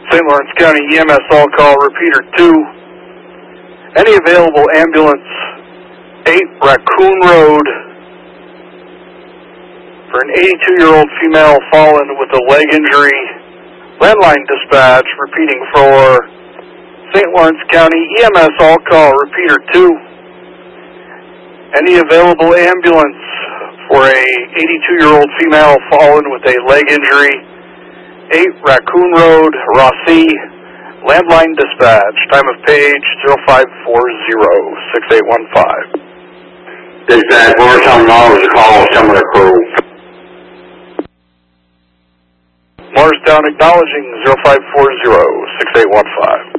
St. Lawrence County EMS all call, repeater 2. Any available ambulance, 8 Raccoon Road, for an 82-year-old female fallen with a leg injury. Landline dispatch, repeating for St. Lawrence County EMS all call, repeater 2. Any available ambulance for a 82-year-old female fallen with a leg injury, 8 Raccoon Road, Rossi. Landline dispatch, time of page 0540-6815. Dispatch, we're telling Morris to call some of the crew. Morristown acknowledging 0540-6815.